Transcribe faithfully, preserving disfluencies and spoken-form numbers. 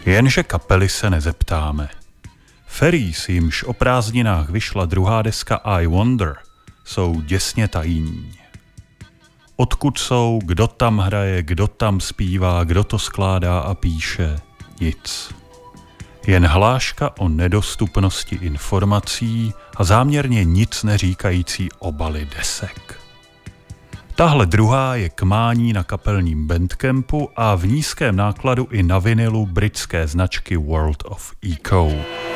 Jenže kapely se nezeptáme. Ferry, s jimž o prázdninách vyšla druhá deska I Wonder, jsou děsně tajní. Odkud jsou, kdo tam hraje, kdo tam zpívá, kdo to skládá a píše, nic. Jen hláška o nedostupnosti informací a záměrně nic neříkající obaly desek. Tahle druhá je k mání na kapelním Bandcampu a v nízkém nákladu i na vinilu britské značky World of Echo.